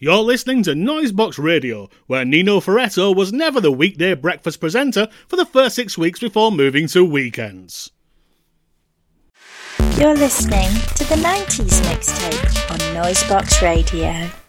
You're listening to Noisebox Radio, where Nino Ferretto was never the weekday breakfast presenter for the first 6 weeks before moving to weekends. You're listening to the 90s mixtape on Noisebox Radio.